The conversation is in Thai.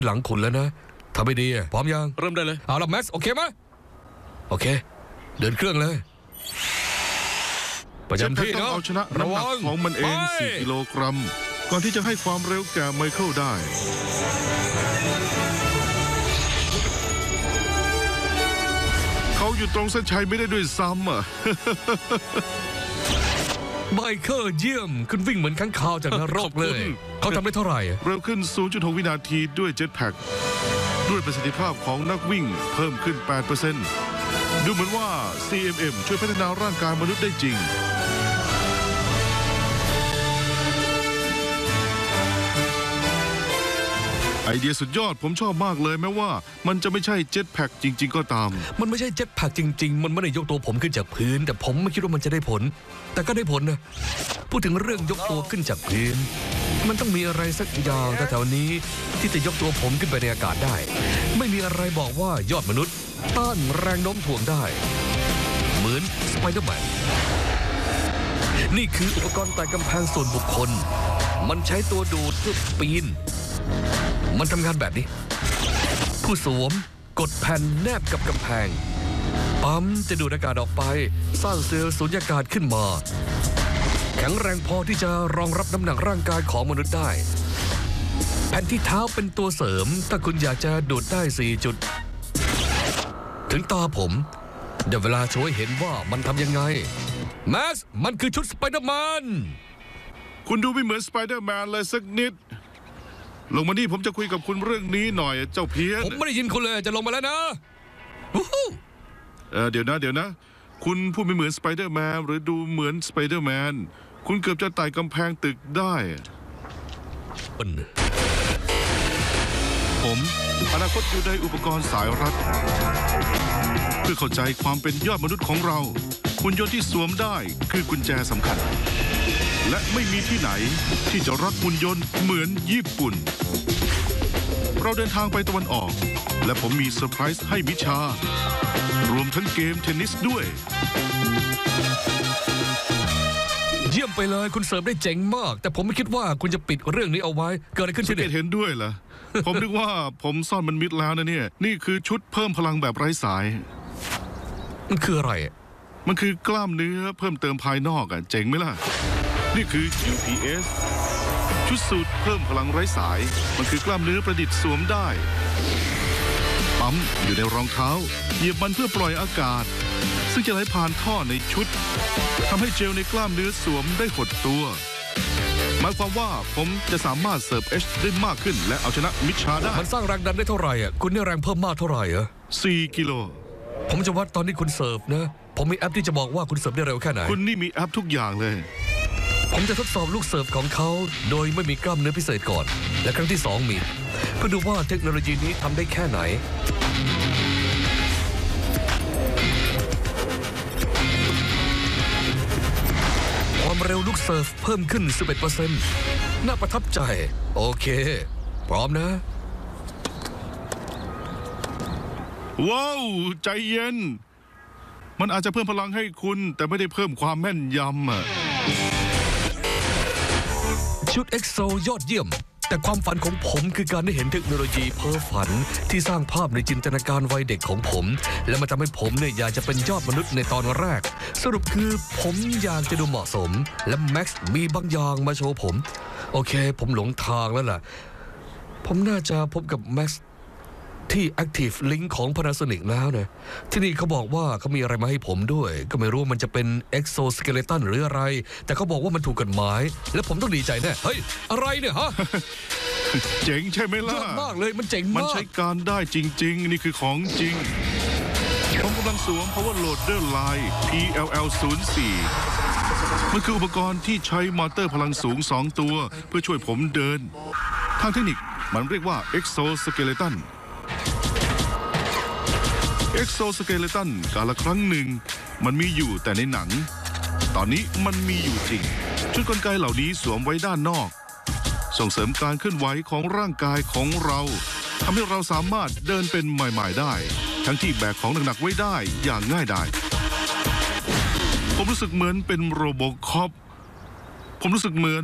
หลังคุณแล้วนะทำไม่ดีพร้อมยังเริ่มได้เลยเอาละแม็กซ์โอเคไหมโอเคเดินเครื่องเลยประจำที่เนาะเอาชนะน้ำหนักของมันเอง4 กิโลกรัมก่อนที่จะให้ความเร็วแก่ไมเคิลได้เขาอยู่ตรงเส้นชัยไม่ได้ด้วยซ้ำไมเคิลเยี่ยมคุณวิ่งเหมือนข้างคาวจากนรกเลยเขาทำได้เท่าไหร่เร็วขึ้น 0.6 วินาทีด้วยเจ็ตแพ็กด้วยประสิทธิภาพของนักวิ่งเพิ่มขึ้น 8% ดูเหมือนว่า CMM ช่วยพัฒนาร่างกายมนุษย์ได้จริงไอเดียสุดยอดผมชอบมากเลยแม้ว่ามันจะไม่ใช่เจ็ตแพ็กจริงๆก็ตามมันไม่ใช่เจ็ตแพ็กจริงๆมันไม่ได้ยกตัวผมขึ้นจากพื้นแต่ผมไม่คิดว่ามันจะได้ผลแต่ก็ได้ผลนะพูดถึงเรื่องยกตัวขึ้นจากพื้นมันต้องมีอะไรสักอย่างแถวๆนี้ที่จะยกตัวผมขึ้นไปในอากาศได้ไม่มีอะไรบอกว่ายอดมนุษย์ต้านแรงโน้มถ่วงได้เหมือนสไปเดอร์แมนนี่คืออุปกรณ์ไต่กำแพงส่วนบุคคลมันใช้ตัวดูดเพื่อปีนมันทำงานแบบนี้ผู้สวมกดแผ่นแนบกับกำแพงปั๊มจะดูดอากาศออกไปสร้างเซลล์สูญญากาศขึ้นมาแข็งแรงพอที่จะรองรับน้ำหนักร่างกายของมนุษย์ได้แผ่นที่เท้าเป็นตัวเสริมถ้าคุณอยากจะดูดได้4 จุดถึงตาผมเดี๋ยวเวลาช่วยเห็นว่ามันทำยังไงแม็กซ์มันคือชุดสไปเดอร์แมนคุณดูไม่เหมือนสไปเดอร์แมนเลยสักนิดลงมานี่ผมจะคุยกับคุณเรื่องนี้หน่อยเจ้าเพี้ยนผมไม่ได้ยินคุณเลยจะลงมาแล้วนะเดี๋ยวนะคุณพูดไม่เหมือนสไปเดอร์แมนหรือดูเหมือนสไปเดอร์แมนคุณเกือบจะไต่กำแพงตึกได้ผมอนาคตอยู่ในอุปกรณ์สายรัดเพื่อเข้าใจความเป็นยอดมนุษย์ของเราหุ่นยนต์ที่สวมได้คือกุญแจสำคัญและไม่มีที่ไหนที่จะรัดหุ่นยนต์เหมือนญี่ปุ่นเราเดินทางไปตะวันออกและผมมีเซอร์ไพรส์ให้มิชารวมทั้งเกมเทนนิสด้วยเยี่ยมไปเลยคุณเสิร์ฟได้เจ๋งมากแต่ผมไม่คิดว่าคุณจะปิดเรื่องนี้เอาไว้เกิดอะไรขึ้นที่เห็นด้วยเหรอ ผมนึกว่าผมซ่อนมันมิดแล้วนะเนี่ยนี่คือชุดเพิ่มพลังแบบไร้สายมันคืออะไรมันคือกล้ามเนื้อเพิ่มเติมภายนอกเจ๋งไหมล่ะนี่คือ UPS ชุดสูทเพิ่มพลังไร้สายมันคือกล้ามเนื้อประดิษฐ์สวมได้ปั๊มอยู่ในรองเท้าเหยียบมันเพื่อปล่อยอากาศซึ่งจะไหลผ่านท่อในชุดทำให้เจลในกล้ามเนื้อสวมได้หดตัวหมายความว่าผมจะสามารถเสิร์ฟ H ได้มากขึ้นและเอาชนะมิชาได้มันสร้างแรงดันได้เท่าไหร่คุณนี่แรงเพิ่มมากเท่าไหร่ 4 กิโลผมจะวัดตอนที่คุณเสิร์ฟนะผมมีแอปที่จะบอกว่าคุณเสิร์ฟได้เร็วแค่ไหนคุณนี่มีแอปทุกอย่างเลยผมจะทดสอบลูกเสิร์ฟของเขาโดยไม่มีกล้ามเนื้อพิเศษก่อนและครั้งที่2มีเพื่อดูว่าเทคโนโลยีนี้ทำได้แค่ไหนความเร็วลูกเสิร์ฟเพิ่มขึ้น 11% น่าประทับใจโอเคพร้อมนะว้าวใจเย็นมันอาจจะเพิ่มพลังให้คุณแต่ไม่ได้เพิ่มความแม่นยำชุดเอ็กโซยอดเยี่ยมแต่ความฝันของผมคือการได้เห็นเทคโนโลยีเพ้อฝันที่สร้างภาพในจินตนาการวัยเด็กของผมและมันทำให้ผมเนี่ยอยากจะเป็นยอดมนุษย์ในตอนแรกสรุปคือผมอยากจะดูเหมาะสมและแม็กซ์มีบางอย่างมาโชว์ผมโอเคผมหลงทางแล้วล่ะผมน่าจะพบกับแม็กซ์ที่ Active Link ของ Panasonic แล้วนะที่นี่เขาบอกว่าเขามีอะไรมาให้ผมด้วยก็ไม่รู้มันจะเป็น Exoskeleton หรืออะไรแต่เขาบอกว่ามันถูกกฎหมายและผมต้องดีใจแน่เฮ้ยอะไรเนี่ยฮะเจ๋งใช่ไหมล่ะยอดมากเลยมันเจ๋งมากมันใช้การได้จริงๆนี่คือของจริงผมกำลังสวม Power Loader Line PLL04มันคืออุปกรณ์ที่ใช้มอเตอร์พลังสูง2 ตัวเพื่อช่วยผมเดินทางเทคนิคมันเรียกว่า Exoskeleton Exoskeleton กาลครั้งหนึ่งมันมีอยู่แต่ในหนังตอนนี้มันมีอยู่จริงชุดกลไกเหล่านี้สวมไว้ด้านนอกส่งเสริมการเคลื่อนไหวของร่างกายของเราทำให้เราสามารถเดินเป็นใหม่ๆได้ทั้งที่แบกของหนักๆไว้ได้อย่างง่ายดายผมรู้สึกเหมือนเป็นโรโบคอปผมรู้สึกเหมือน